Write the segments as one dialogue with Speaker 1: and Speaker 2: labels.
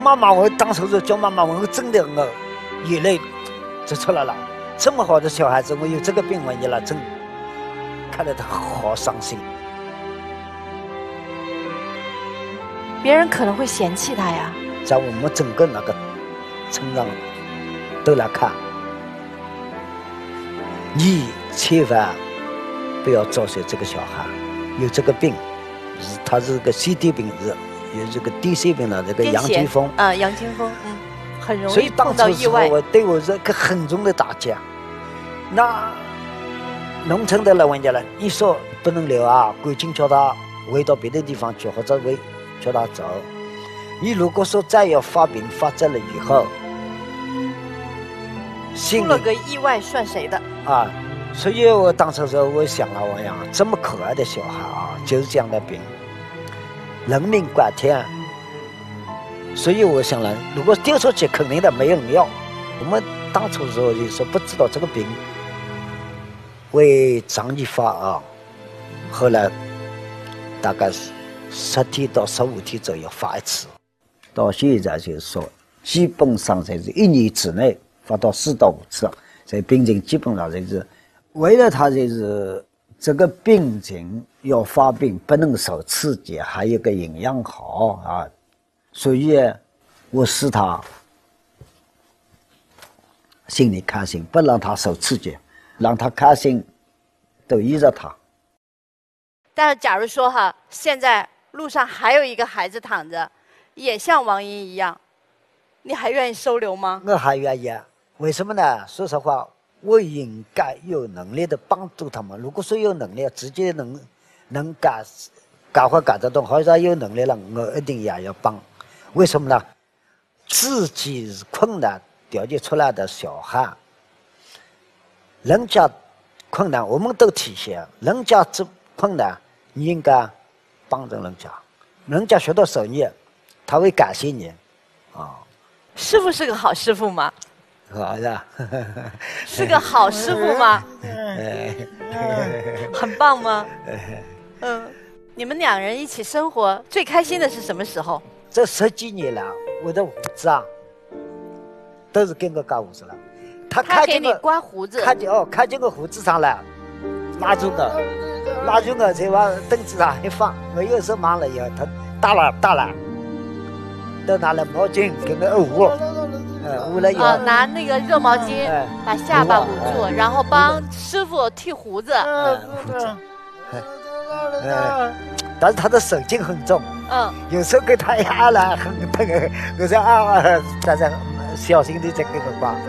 Speaker 1: 妈妈，我当时就叫妈妈，我真的我眼泪就出来了。这么好的小孩子，我有这个病，我也了，真看得他好伤心。
Speaker 2: 别人可能会嫌弃他呀。
Speaker 1: 在我们整个那个村上都来看，你千万不要招惹这个小孩，有这个病，他是个 CD 病，有这个 DC 病了，这个杨金峰
Speaker 2: 啊，杨金峰，很容易碰到意外。所以当初
Speaker 1: 我对我是个很重的打击。那农村的老人家了，你说不能留啊，赶紧叫他回到别的地方去，或者叫他走。你如果说再要发病发作了以后，
Speaker 2: 出了个意外算谁的
Speaker 1: 啊？所以我当时说，我想了，我想这么可爱的小孩啊，就是这样的病，人命关天。所以我想了，如果丢出去，肯定的没人要。我们当初时候就说不知道这个病会长期发啊，后来大概是10天到15天左右发一次。到现在就是说，基本上才是1年之内发到4到5次，所以病情基本上就是为了他就是这个病情要发病不能受刺激，还有个营养好啊，所以我使他心里开心，不让他受刺激，让他开心，都依着他。
Speaker 2: 但是假如说哈，现在路上还有一个孩子躺着，也像王英一样，你还愿意收留吗？
Speaker 1: 我还愿意。为什么呢？说实话，我应该有能力的帮助他们。如果说有能力，直接能干活干得动，或者有能力了，我一定也要帮。为什么呢？自己是困难调节出来的小孩，人家困难我们都体现，人家这困难你应该帮着人家，人家学到手艺，他会感谢你啊。
Speaker 2: 师傅是个好师傅吗？
Speaker 1: 好的，
Speaker 2: 是个好师傅吗？很棒吗？你们2人一起生活最开心的是什么时候？
Speaker 1: 这10几年了，我的胡子啊，都是跟我刮胡子了。
Speaker 2: 他给你刮胡子，
Speaker 1: 看见我胡子上来，拉住我，再往凳子上一放。我有时候忙了以后，他大了，都拿了毛巾给我捂了以后，
Speaker 2: 拿那个热毛巾把下巴捂住，然后帮师傅剃胡子。
Speaker 1: 但是他的手劲很重，有时候给他压了很疼，我说大家小心的再给我刮。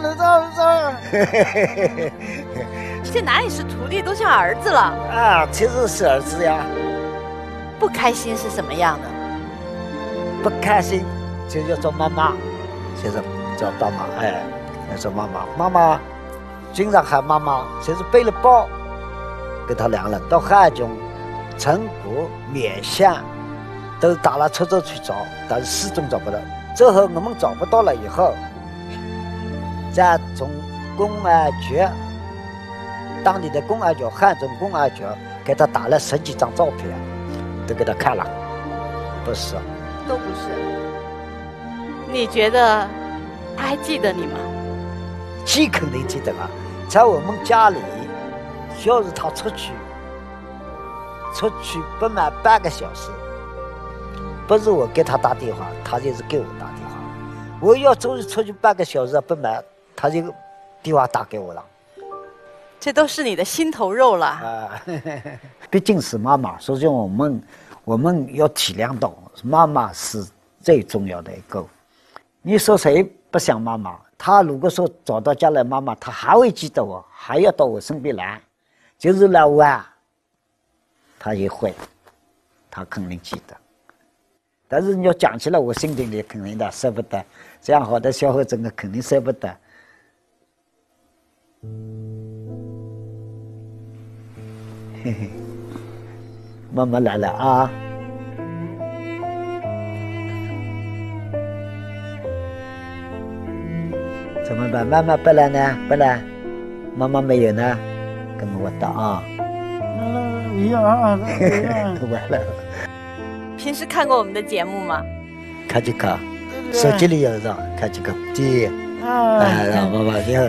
Speaker 2: 这哪里是徒弟，都像儿子了
Speaker 1: 啊！其实是儿子呀。
Speaker 2: 不开心是什么样的？
Speaker 1: 不开心就要找妈妈，就是找爸妈，要找妈妈。妈妈经常喊妈妈，就是背了包，跟他2人到汉中、成都、勉县都打了车子去找，但是始终找不到。最后我们找不到了以后，再从公安局，当地的公安局、汉中公安局给他打了10几张照片，都给他看了，不是，
Speaker 2: 都不是。你觉得他还记得你吗？
Speaker 1: 记肯定记得了，在我们家里，要是他出去不满半个小时，不是我给他打电话，他就是给我打电话。我要出去半个小时不满，他就电话打给我了。
Speaker 2: 这都是你的心头肉了
Speaker 1: 啊！毕竟是妈妈，所以我们要体谅到，妈妈是最重要的一个。你说谁不想妈妈？他如果说找到家来妈妈，他还会记得我，还要到我身边来，就是来玩，他也会，他肯定记得。但是你要讲起来，我心里肯定的舍不得，这样好的小伙子，我肯定舍不得。嘿嘿，妈妈来了啊！怎么办？妈妈不来呢？不来，妈妈没有呢，跟我打啊！完了。
Speaker 2: 平时看过我们的节目吗？
Speaker 1: 看就看。 手机里有张，看几个对，让妈妈听。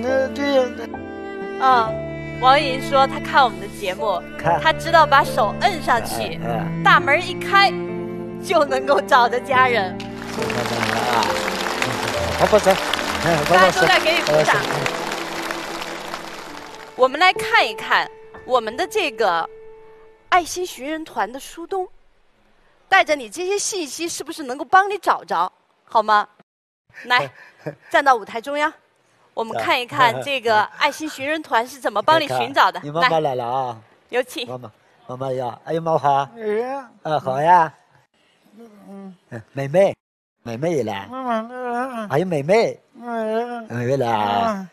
Speaker 2: 王莹说她看我们的节目，她知道把手摁上去，大门一开，就能够找着家人。
Speaker 1: 好，不走，
Speaker 2: 大家都在给你鼓掌。我们来看一看我们的这个爱心寻人团的书东，带着你这些信息，是不是能够帮你找着？好吗？来，站到舞台中央。我们看一看这个爱心寻人团是怎么帮你寻找的。
Speaker 1: 你妈妈来了啊！
Speaker 2: 有请。
Speaker 1: 妈妈呀，哎呦，妈好。好呀。妹妹也来。还有妹妹来啊。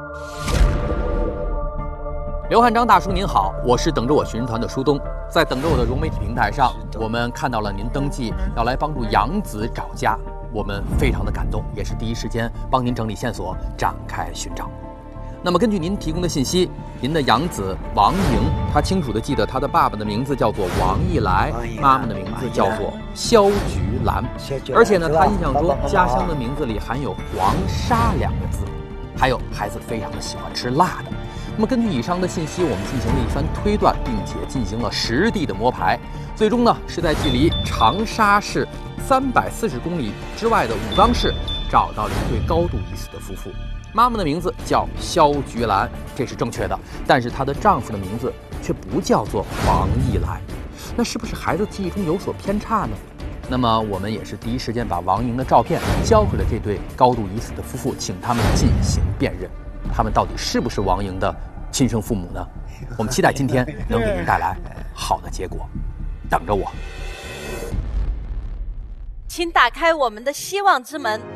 Speaker 3: 刘汉章大叔您好，我是等着我寻人团的书东，在等着我的融媒体平台上，我们看到了您登记要来帮助养子找家。我们非常的感动，也是第一时间帮您整理线索，展开寻找。那么根据您提供的信息，您的养子王莹，他清楚地记得他的爸爸的名字叫做王义来，妈妈的名字叫做肖菊兰，而且呢，他印象中家乡的名字里含有黄沙2个字，还有孩子非常的喜欢吃辣的。那么根据以上的信息，我们进行了一番推断，并且进行了实地的摸排，最终呢是在距离长沙市340公里之外的武冈市找到了一对高度疑似的夫妇。妈妈的名字叫肖菊兰，这是正确的，但是她的丈夫的名字却不叫做王义来，那是不是孩子记忆中有所偏差呢？那么我们也是第一时间把王莹的照片交给了这对高度疑似的夫妇，请他们进行辨认，他们到底是不是王莹的亲生父母呢？我们期待今天能给您带来好的结果，等着我。
Speaker 2: 请打开我们的希望之门，